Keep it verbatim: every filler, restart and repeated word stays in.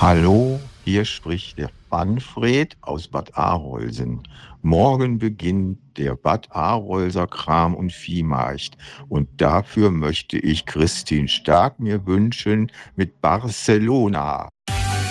Hallo, hier spricht der Manfred aus Bad Arolsen. Morgen beginnt der Bad Arolser Kram- und Viehmarkt und dafür möchte ich Christin Stark mir wünschen mit Barcelona.